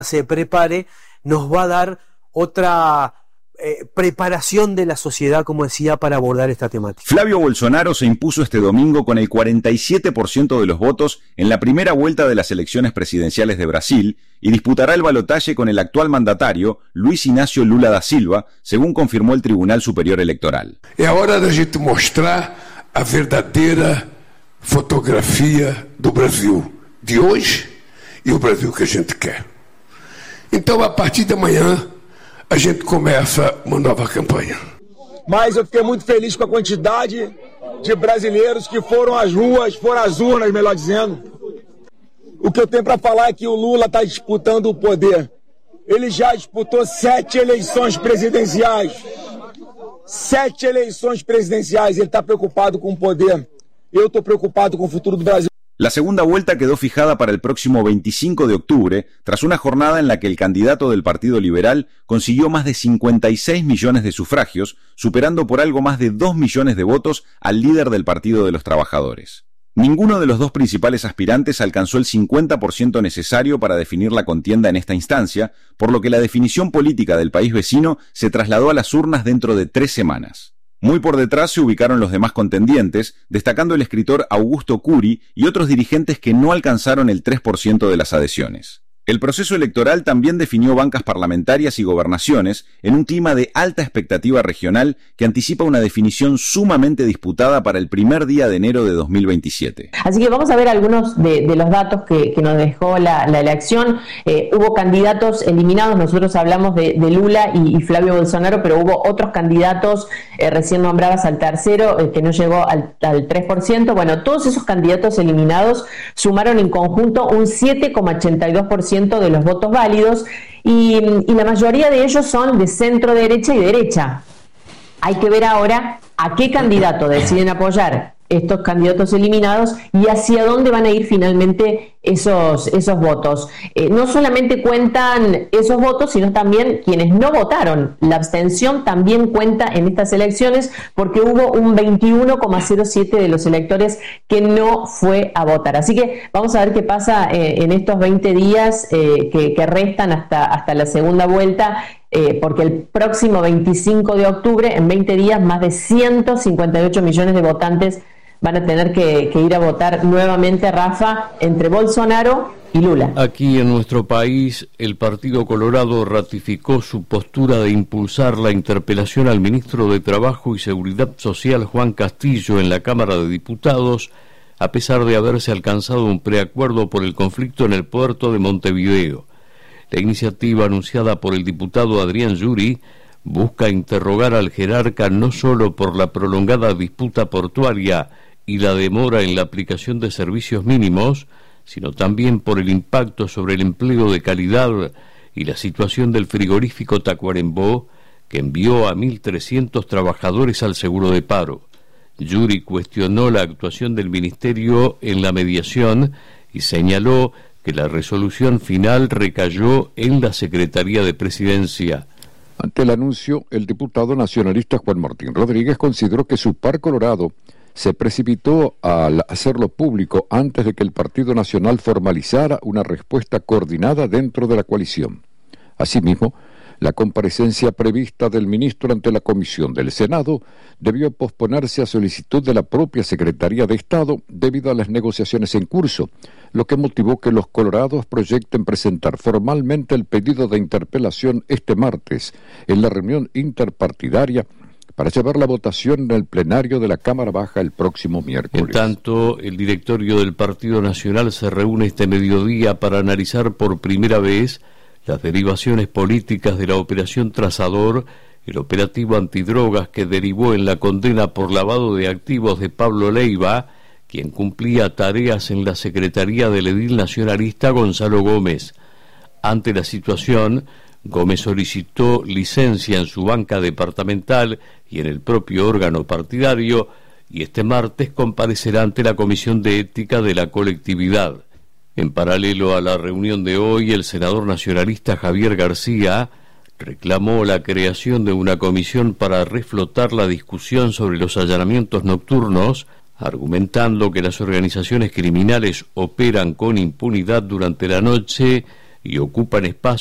se prepare, nos va a dar otra preparación de la sociedad, como decía, para abordar esta temática. Flavio Bolsonaro se impuso este domingo con el 47% de los votos en la primera vuelta de las elecciones presidenciales de Brasil y disputará el balotaje con el actual mandatario, Luiz Inácio Lula da Silva, según confirmó el Tribunal Superior Electoral. É a hora da gente mostrar a verdadeira fotografia do Brasil de hoje e o Brasil que a gente quer. Então, a partir de amanhã, a gente começa uma nova campanha. Mas eu fiquei muito feliz com a quantidade de brasileiros que foram às ruas, foram às urnas, melhor dizendo. O que eu tenho para falar é que o Lula está disputando o poder. Ele já disputou 7 eleições presidenciais. 7 eleições presidenciais. Ele está preocupado com o poder. Eu estou preocupado com o futuro do Brasil. La segunda vuelta quedó fijada para el próximo 25 de octubre, tras una jornada en la que el candidato del Partido Liberal consiguió más de 56 millones de sufragios, superando por algo más de 2 millones de votos al líder del Partido de los Trabajadores. Ninguno de los dos principales aspirantes alcanzó el 50% necesario para definir la contienda en esta instancia, por lo que la definición política del país vecino se trasladó a las urnas dentro de 3 semanas. Muy por detrás se ubicaron los demás contendientes, destacando el escritor Augusto Curi y otros dirigentes que no alcanzaron el 3% de las adhesiones. El proceso electoral también definió bancas parlamentarias y gobernaciones en un clima de alta expectativa regional que anticipa una definición sumamente disputada para el primer día de enero de 2027. Así que vamos a ver algunos de los datos que nos dejó la elección. Hubo candidatos eliminados, nosotros hablamos de Lula y Flavio Bolsonaro, pero hubo otros candidatos, recién nombrabas al tercero, que no llegó al 3%. Bueno, todos esos candidatos eliminados sumaron en conjunto un 7,82% de los votos válidos y la mayoría de ellos son de centro derecha y derecha. Hay que ver ahora a qué candidato deciden apoyar estos candidatos eliminados y hacia dónde van a ir finalmente esos votos. No solamente cuentan esos votos, sino también quienes no votaron. La abstención también cuenta en estas elecciones porque hubo un 21,07% de los electores que no fue a votar. Así que vamos a ver qué pasa en estos 20 días que restan hasta la segunda vuelta, porque el próximo 25 de octubre, en 20 días, más de 158 millones de votantes van a tener que ir a votar nuevamente, Rafa, entre Bolsonaro y Lula. Aquí en nuestro país, el Partido Colorado ratificó su postura de impulsar la interpelación al ministro de Trabajo y Seguridad Social, Juan Castillo, en la Cámara de Diputados, a pesar de haberse alcanzado un preacuerdo por el conflicto en el puerto de Montevideo. La iniciativa anunciada por el diputado Adrián Yuri busca interrogar al jerarca no solo por la prolongada disputa portuaria y la demora en la aplicación de servicios mínimos, sino también por el impacto sobre el empleo de calidad y la situación del frigorífico Tacuarembó, que envió a 1.300 trabajadores al seguro de paro. Yuri cuestionó la actuación del Ministerio en la mediación y señaló que la resolución final recayó en la Secretaría de Presidencia. Ante el anuncio, el diputado nacionalista Juan Martín Rodríguez consideró que su par colorado se precipitó al hacerlo público antes de que el Partido Nacional formalizara una respuesta coordinada dentro de la coalición. Asimismo, la comparecencia prevista del ministro ante la comisión del Senado debió posponerse a solicitud de la propia Secretaría de Estado debido a las negociaciones en curso, lo que motivó que los colorados proyecten presentar formalmente el pedido de interpelación este martes en la reunión interpartidaria para llevar la votación en el plenario de la Cámara Baja el próximo miércoles. En tanto, el directorio del Partido Nacional se reúne este mediodía para analizar por primera vez las derivaciones políticas de la Operación Trazador, el operativo antidrogas que derivó en la condena por lavado de activos de Pablo Leiva, quien cumplía tareas en la Secretaría del edil nacionalista Gonzalo Gómez. Ante la situación, Gómez solicitó licencia en su banca departamental y en el propio órgano partidario, y este martes comparecerá ante la Comisión de Ética de la colectividad. En paralelo a la reunión de hoy, el senador nacionalista Javier García reclamó la creación de una comisión para reflotar la discusión sobre los allanamientos nocturnos, argumentando que las organizaciones criminales operan con impunidad durante la noche y ocupan espacio